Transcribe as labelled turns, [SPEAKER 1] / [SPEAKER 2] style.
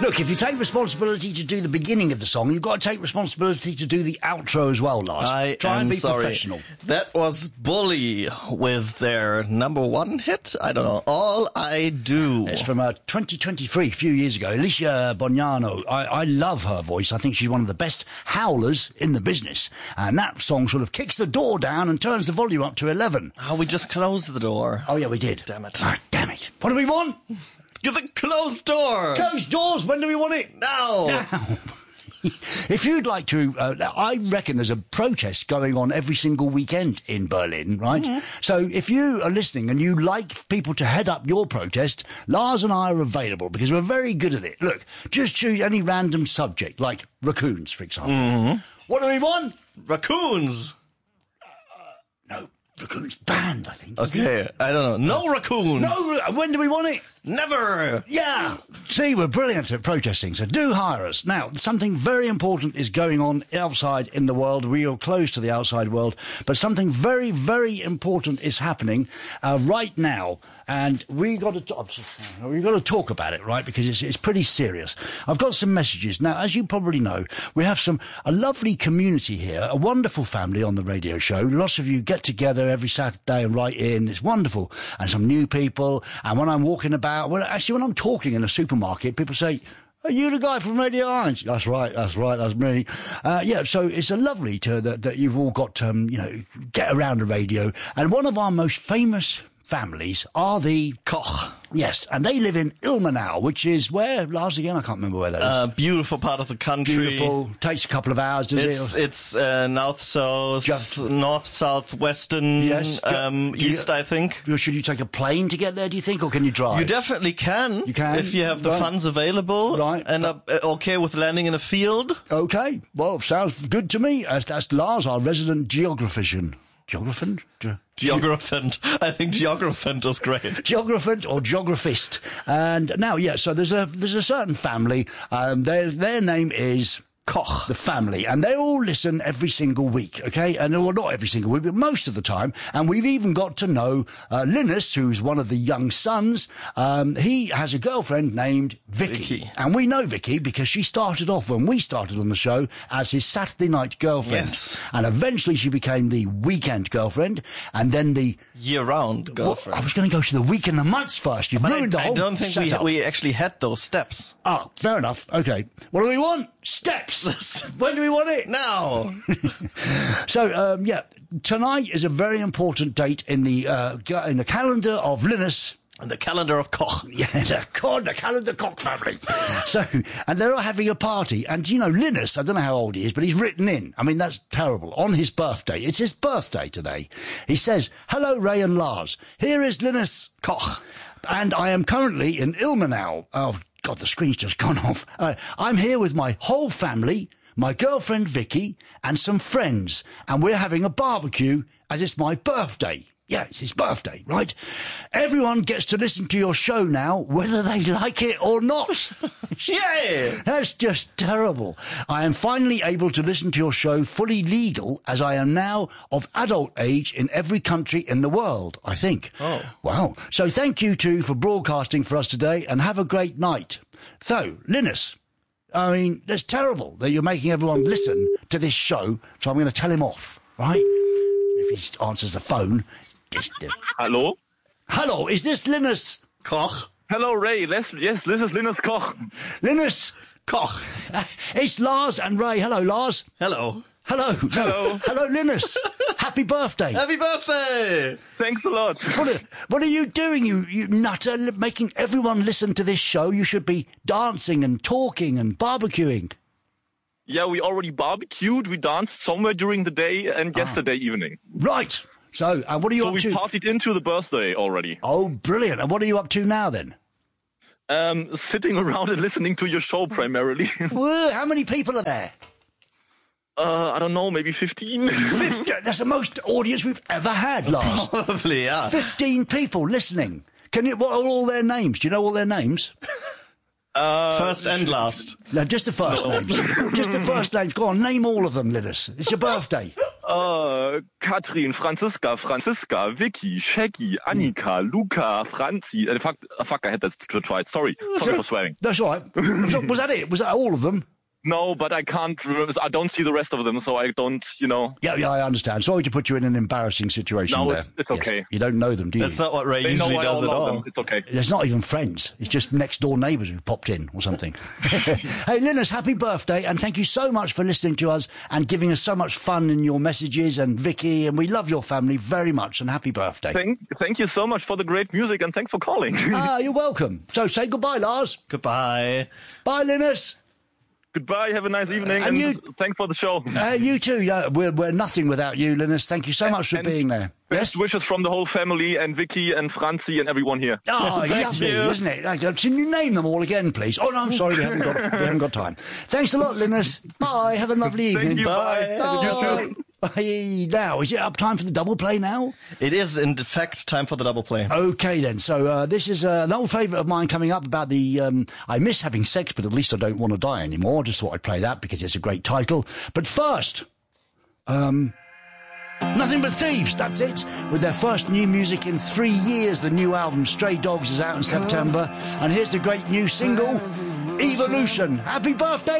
[SPEAKER 1] Look, if you take responsibility to do the beginning of the song, you've got to take responsibility to do the outro as well, Lars. Try and be professional.
[SPEAKER 2] That was Bully with their number one hit. I don't know. All I Do.
[SPEAKER 1] It's from 2023, a few years ago. Alicia Bognano. I love her voice. I think she's one of the best howlers in the business. And that song sort of kicks the door down and turns the volume up to 11.
[SPEAKER 2] Oh, we just closed the door.
[SPEAKER 1] Oh, yeah, we did.
[SPEAKER 2] Damn it.
[SPEAKER 1] Oh, damn it. What do we want?
[SPEAKER 2] Give a closed door.
[SPEAKER 1] Closed doors. When do we want it?
[SPEAKER 2] Now.
[SPEAKER 1] If you'd like to, I reckon there's a protest going on every single weekend in Berlin, right? Mm-hmm. So if you are listening and you like people to head up your protest, Lars and I are available because we're very good at it. Look, just choose any random subject, like raccoons, for example. Mm-hmm. What do we want?
[SPEAKER 2] Raccoons.
[SPEAKER 1] No, raccoons banned, I think.
[SPEAKER 2] Okay, I don't know. No raccoons.
[SPEAKER 1] No, when do we want it?
[SPEAKER 2] Never!
[SPEAKER 1] Yeah! See, we're brilliant at protesting, so do hire us. Now, something very important is going on outside in the world. We are close to the outside world, but something very, very important is happening right now, and we got to talk about it, right? Because it's pretty serious. I've got some messages. Now, as you probably know, we have a lovely community here, a wonderful family on the radio show. Lots of you get together every Saturday and write in. It's wonderful. And some new people, and when I'm walking about, when I'm talking in a supermarket, people say, "Are you the guy from Radio Orange?" That's right, that's me. Yeah, so it's a lovely that you've all got get around the radio. And one of our most famous families are the Koch. Yes, and they live in Ilmenau, which is where, Lars, again, I can't remember where that is.
[SPEAKER 2] Beautiful part of the country.
[SPEAKER 1] Beautiful. Takes a couple of hours, does it?
[SPEAKER 2] It's north-south, north-south-western,
[SPEAKER 1] yes.
[SPEAKER 2] East, I think.
[SPEAKER 1] Should you take a plane to get there, do you think, or can you drive?
[SPEAKER 2] You definitely can.
[SPEAKER 1] You can?
[SPEAKER 2] If you have the funds available.
[SPEAKER 1] Right.
[SPEAKER 2] And okay with landing in a field.
[SPEAKER 1] Okay. Well, sounds good to me. That's Lars, our resident geographician. Geographant?
[SPEAKER 2] Geographant. I think geographant is great.
[SPEAKER 1] Geographant or geographist. And now, yeah, so there's a certain family, their name is Koch, the family, and they all listen every single week, okay? And well, not every single week, but most of the time. And we've even got to know Linus, who's one of the young sons. He has a girlfriend named Vicky. And we know Vicky because she started off when we started on the show as his Saturday night girlfriend.
[SPEAKER 2] Yes.
[SPEAKER 1] And eventually she became the weekend girlfriend, and then the
[SPEAKER 2] year-round girlfriend.
[SPEAKER 1] Well, I was going to go to the week and the months first. You've ruined the whole
[SPEAKER 2] I don't think we actually had those steps.
[SPEAKER 1] Oh, fair enough. Okay. What do we want? Steps. When do we want it?
[SPEAKER 2] Now.
[SPEAKER 1] So, tonight is a very important date in the calendar of Linus.
[SPEAKER 2] And the calendar of Koch.
[SPEAKER 1] Yeah, the calendar Koch family. So, and they're all having a party. And, Linus, I don't know how old he is, but he's written in. I mean, that's terrible. On his birthday. It's his birthday today. He says, "Hello, Ray and Lars. Here is Linus Koch. And I am currently in Ilmenau." Oh, God, the screen's just gone off. I'm here with my whole family, my girlfriend Vicky, and some friends. And we're having a barbecue as it's my birthday. Yeah, it's his birthday, right? Everyone gets to listen to your show now, whether they like it or not.
[SPEAKER 2] Yeah!
[SPEAKER 1] That's just terrible. I am finally able to listen to your show fully legal, as I am now of adult age in every country in the world, I think.
[SPEAKER 2] Oh.
[SPEAKER 1] Wow. So thank you two for broadcasting for us today, and have a great night. So, Linus, I mean, that's terrible that you're making everyone listen to this show, so I'm going to tell him off, right? If he answers the phone.
[SPEAKER 3] Hello?
[SPEAKER 1] Hello, is this Linus
[SPEAKER 2] Koch?
[SPEAKER 3] Hello, Ray. Yes, this is Linus Koch.
[SPEAKER 1] Linus
[SPEAKER 2] Koch.
[SPEAKER 1] It's Lars and Ray. Hello, Lars.
[SPEAKER 2] Hello.
[SPEAKER 1] Hello.
[SPEAKER 3] Hello.
[SPEAKER 1] Hello, Linus. Happy birthday.
[SPEAKER 2] Happy birthday.
[SPEAKER 3] Thanks a lot.
[SPEAKER 1] What are you doing, you nutter, making everyone listen to this show? You should be dancing and talking and barbecuing.
[SPEAKER 3] Yeah, we already barbecued. We danced somewhere during the day and yesterday evening.
[SPEAKER 1] Right. So, what are you up to?
[SPEAKER 3] So we partied into the birthday already.
[SPEAKER 1] Oh, brilliant. And what are you up to now, then?
[SPEAKER 3] Sitting around and listening to your show, primarily.
[SPEAKER 1] Well, how many people are there?
[SPEAKER 3] I don't know, maybe 15.
[SPEAKER 1] 15? That's the most audience we've ever had, Lars.
[SPEAKER 2] Probably, yeah.
[SPEAKER 1] 15 people listening. What are all their names? Do you know all their names?
[SPEAKER 2] First and last.
[SPEAKER 1] No, just the first names. Just the first names. Go on, name all of them, Linus. It's your birthday.
[SPEAKER 3] Katrin, Franziska, Vicky, Shaggy, Annika, Luca, Franzi. Fuck, I had that twice. Sorry for swearing.
[SPEAKER 1] That's all right. Was that it? Was that all of them?
[SPEAKER 3] No, but I can't remember. I don't see the rest of them, so I don't,
[SPEAKER 1] Yeah, I understand. Sorry to put you in an embarrassing situation
[SPEAKER 3] No,
[SPEAKER 1] there.
[SPEAKER 3] it's okay.
[SPEAKER 1] Yes. You don't know them, do you?
[SPEAKER 2] That's not what Ray
[SPEAKER 3] They
[SPEAKER 2] usually
[SPEAKER 3] know I
[SPEAKER 2] does
[SPEAKER 3] all
[SPEAKER 2] at
[SPEAKER 3] know
[SPEAKER 2] all.
[SPEAKER 3] them. It's okay.
[SPEAKER 1] There's not even friends. It's just next door neighbours who've popped in or something. Hey, Linus, happy birthday, and thank you so much for listening to us and giving us so much fun in your messages, and Vicky, and we love your family very much, and happy birthday.
[SPEAKER 3] Thank you so much for the great music, and thanks for calling.
[SPEAKER 1] You're welcome. So say goodbye, Lars.
[SPEAKER 2] Goodbye.
[SPEAKER 1] Bye, Linus.
[SPEAKER 3] Goodbye, have a nice evening,
[SPEAKER 1] And you-
[SPEAKER 3] thanks for the show.
[SPEAKER 1] You too. Yeah, we're nothing without you, Linus. Thank you so much for
[SPEAKER 3] And
[SPEAKER 1] being there.
[SPEAKER 3] Best wishes from the whole family, and Vicky and Franzi and everyone here.
[SPEAKER 1] Oh, lovely, isn't it? Can you name them all again, please? Oh, no, I'm sorry, we haven't got time. Thanks a lot, Linus. Bye, have a lovely evening.
[SPEAKER 3] Thank you,
[SPEAKER 2] Bye.
[SPEAKER 3] bye. You too.
[SPEAKER 1] Bye. Now, is it up time for the double play now?
[SPEAKER 2] It is, in fact, time for the double play.
[SPEAKER 1] Okay, then. So this is an old favourite of mine coming up about the I miss having sex, but at least I don't want to die anymore. Just thought I'd play that because it's a great title. But first, Nothing But Thieves, that's it. With their first new music in 3 years, the new album Stray Dogs is out in September. And here's the great new single, Evolution. Happy birthday,